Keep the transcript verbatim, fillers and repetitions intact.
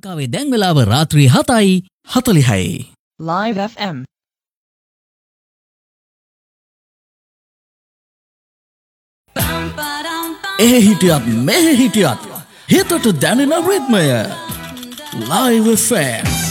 ලංකාවේ දැන් වෙලාව රාත්‍රී හතයි හතළිහයි. Live F M. එහි හිටියත් මෙහි හිටියත් හිතට දැනෙන රිද්මය Live F M.